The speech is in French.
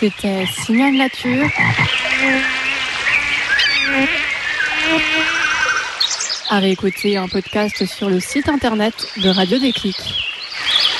C'était Signal Nature. À réécouter un podcast sur le site internet de Radio Déclic.